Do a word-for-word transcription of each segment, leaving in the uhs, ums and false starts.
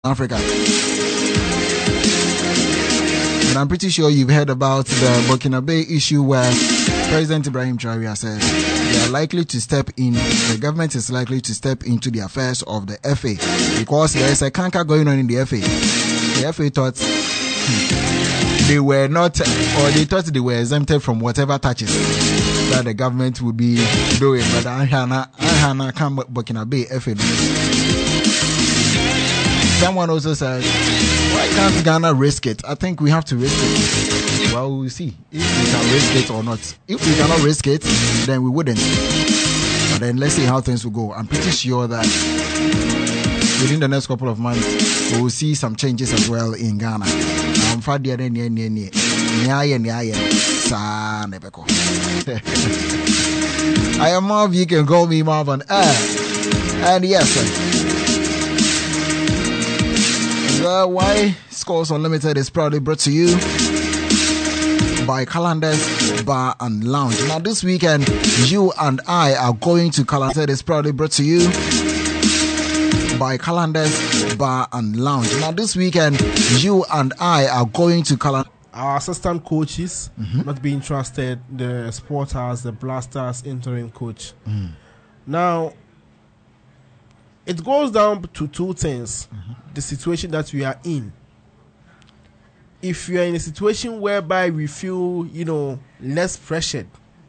Africa. And I'm pretty sure you've heard about the Burkinabe issue where President Ibrahim Traoré says they are likely to step in, the government is likely to step into the affairs of the F A because there is a canker going on in the F A. The F A thought they were not, or they thought they were exempted from whatever touches that the government would be doing, but I can't Burkinabe F A. Someone also said, why can't Ghana risk it? I think we have to risk it. Well, we'll see if we can risk it or not. If we cannot risk it, then we wouldn't. But then let's see how things will go. I'm pretty sure that within the next couple of months, we will see some changes as well in Ghana. I am Marv, you can call me Marv on air. And yes, sir. Uh, why Scores Unlimited is proudly brought to you by Calendars Bar and Lounge. Now this weekend, you and I are going to Calendars. Is proudly brought to you by Calendars Bar and Lounge. Now this weekend, you and I are going to Calendars. Our assistant coaches mm-hmm. not being trusted, the Sporters, the Blasters interim coach. Mm. Now, it goes down to two things. Mm-hmm. The situation that we are in. If you are in a situation whereby we feel, you know, less pressured.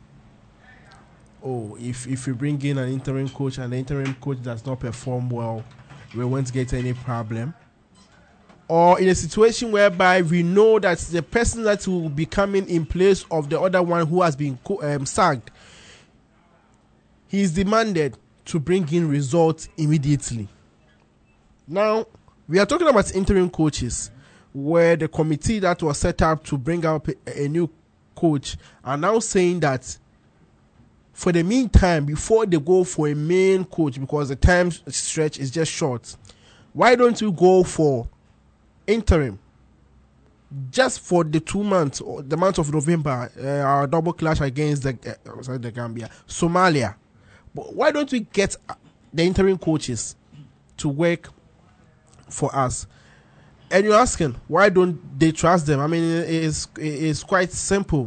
Oh, if if we bring in an interim coach and the interim coach does not perform well, we won't get any problem. Or in a situation whereby we know that the person that will be coming in place of the other one who has been um, sacked, he is demanded to bring in results immediately. Now, we are talking about interim coaches, where the committee that was set up to bring up a, a new coach are now saying that for the meantime, before they go for a main coach, because the time stretch is just short, why don't we go for interim? Just for the two months, or the month of November, uh, our double clash against the, uh, sorry, the Gambia, Somalia. But why don't we get the interim coaches to work for us? And you're asking, why don't they trust them? I mean, it's it's quite simple.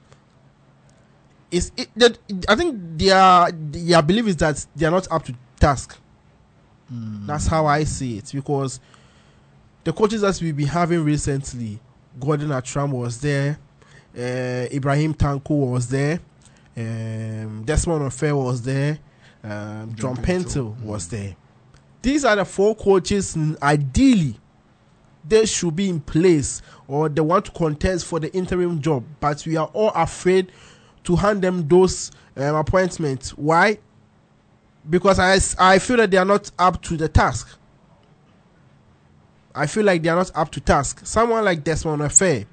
It's it, that I think their their belief is that they are not up to task. Mm. That's how I see it, because the coaches that we've been having recently, Gordon Atram was there, uh, Ibrahim Tanko was there. Um, Desmond Ofer was there. Um, John, John Pentel was there. These are the four coaches. Ideally, they should be in place, or they want to contest for the interim job. But we are all afraid to hand them those um, appointments. Why? Because I, I feel that they are not up to the task. I feel like they are not up to task. Someone like Desmond Ofer,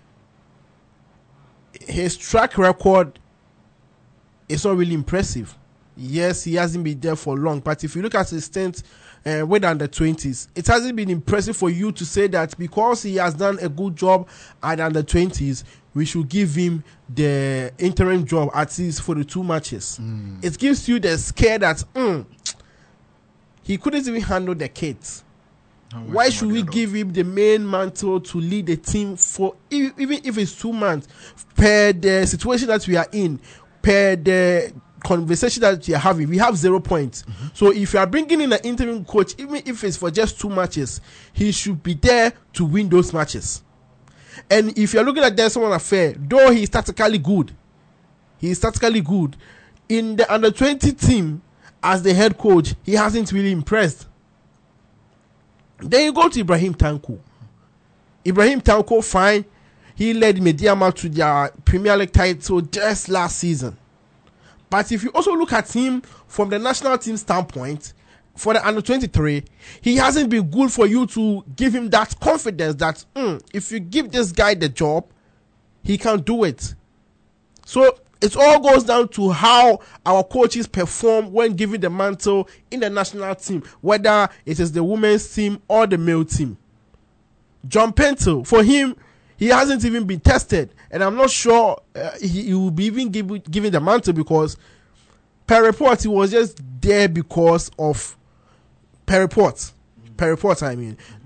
his track record it's not really impressive. Yes, he hasn't been there for long, but if you look at his stint uh, with under twenties, it hasn't been impressive for you to say that because he has done a good job at under twenties, we should give him the interim job at least for the two matches. Mm. It gives you the scare that mm, he couldn't even handle the kids. Oh, why should we give him the main mantle to lead the team for even if it's two months per the situation that we are in? Per the conversation that we are having, we have zero points. Mm-hmm. So if you are bringing in an interim coach, even if it's for just two matches, he should be there to win those matches. And if you are looking at Desmond Affair, though he is tactically good, he is tactically good, in the under twenty team as the head coach, he hasn't really impressed. Then you go to Ibrahim Tanko. Ibrahim Tanko, fine. He led Mediama to their Premier League title just last season. But if you also look at him from the national team standpoint, for the under twenty-three, he hasn't been good for you to give him that confidence that mm, if you give this guy the job, he can do it. So it all goes down to how our coaches perform when given the mantle in the national team, whether it is the women's team or the male team. John Pentel, for him, he hasn't even been tested, and I'm not sure uh, he, he will be even give, given the mantle, because per report he was just there because of per report, per report I mean